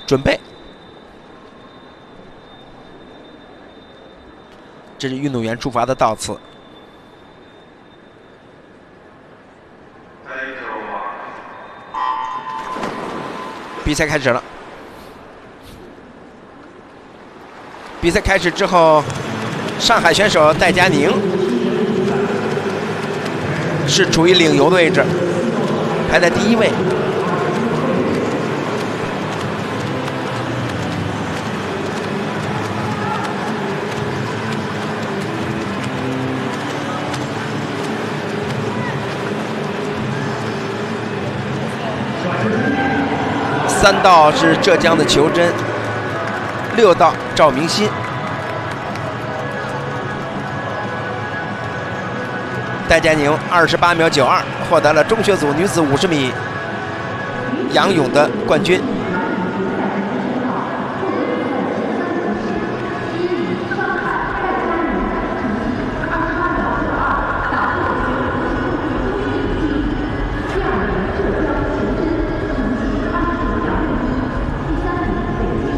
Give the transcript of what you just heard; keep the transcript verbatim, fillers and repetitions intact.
准备。这是运动员出发的倒刺。比赛开始了。比赛开始之后，上海选手戴佳宁是处于领游的位置，排在第一位。三道是浙江的裘真，六道赵明鑫。戴佳宁二十八秒九二获得了中学组女子五十米仰泳的冠军。